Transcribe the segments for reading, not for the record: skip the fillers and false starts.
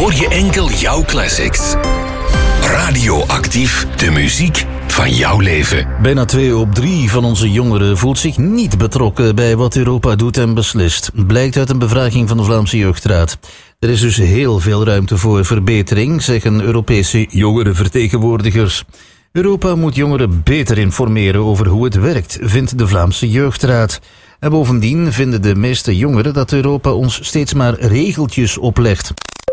hoor je enkel jouw classics. Radioactief, de muziek van jouw leven. Bijna 2 op 3 van onze jongeren voelt zich niet betrokken bij wat Europa doet en beslist. Blijkt uit een bevraging van de Vlaamse Jeugdraad. Er is dus heel veel ruimte voor verbetering, zeggen Europese jongerenvertegenwoordigers. Europa moet jongeren beter informeren over hoe het werkt, vindt de Vlaamse Jeugdraad. En bovendien vinden de meeste jongeren dat Europa ons steeds maar regeltjes oplegt.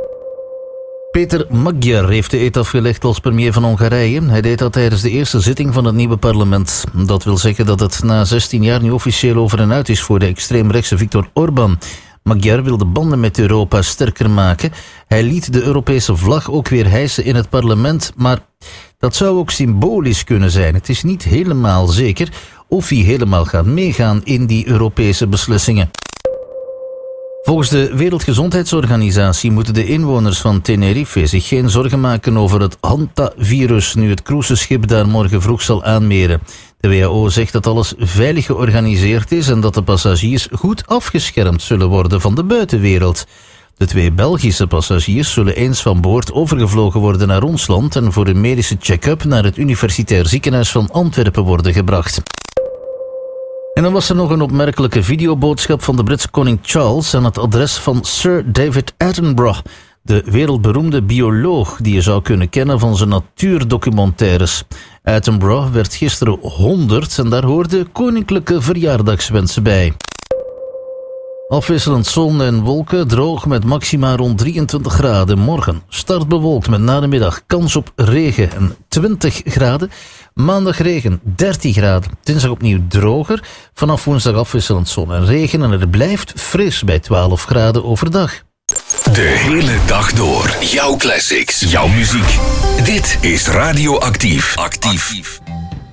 Peter Magyar heeft de eed afgelegd als premier van Hongarije. Hij deed dat tijdens de eerste zitting van het nieuwe parlement. Dat wil zeggen dat het na 16 jaar nu officieel over en uit is voor de extreemrechtse Viktor Orbán. Magyar wil de banden met Europa sterker maken. Hij liet de Europese vlag ook weer hijsen in het parlement, maar dat zou ook symbolisch kunnen zijn. Het is niet helemaal zeker of hij helemaal gaat meegaan in die Europese beslissingen. Volgens de Wereldgezondheidsorganisatie moeten de inwoners van Tenerife zich geen zorgen maken over het hantavirus nu het cruiseschip daar morgen vroeg zal aanmeren. De WHO zegt dat alles veilig georganiseerd is en dat de passagiers goed afgeschermd zullen worden van de buitenwereld. De 2 Belgische passagiers zullen eens van boord overgevlogen worden naar ons land en voor een medische check-up naar het Universitair Ziekenhuis van Antwerpen worden gebracht. En dan was er nog een opmerkelijke videoboodschap van de Britse koning Charles aan het adres van Sir David Attenborough, de wereldberoemde bioloog die je zou kunnen kennen van zijn natuurdocumentaires. Attenborough werd gisteren 100 en daar hoorden koninklijke verjaardagswensen bij. Afwisselend zon en wolken, droog met maxima rond 23 graden. Morgen start bewolkt met na de middag kans op regen en 20 graden. Maandag regen, 13 graden. Dinsdag opnieuw droger. Vanaf woensdag afwisselend zon en regen en het blijft fris bij 12 graden overdag. De hele dag door. Jouw classics, jouw muziek. Dit is Radioactief. Actief.